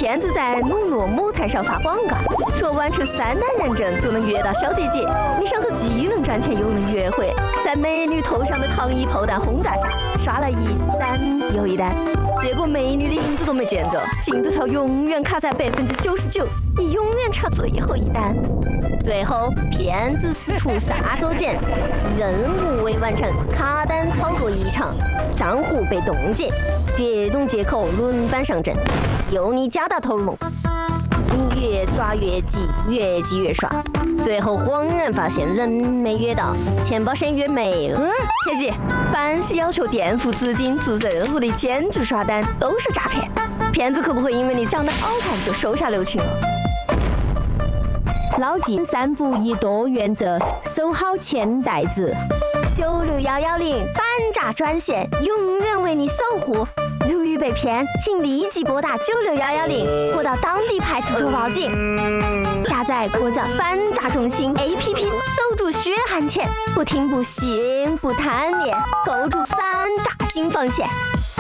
骗子在努诺某台上发广告，说完成3单认证就能约到小姐姐，你上头既能赚钱又能约会，在美女头上的糖衣炮弹轰炸下，刷了一单又一单，结果美女的影子都没见着，进度条永远卡在99%，你永远差最后一单。最后，骗子使出杀手锏，任务未完成，卡单操作异常，账户被冻结，各种借口轮番上阵，由你加大投入梦。你越刷越急，越急越刷，最后恍然发现人没约到，钱包声约没了。切记，凡是要求垫付资金做任务的兼职刷单都是诈骗，骗子可不会因为你长得好看就手下留情了。牢记3不1多原则，守好钱袋子。96110反诈专线永远为你守护。如遇被骗，请立即拨打96110或到当地派出所报警。下载国家反诈中心 APP， 守住血汗钱，不听不信不贪恋，构筑反诈新防线。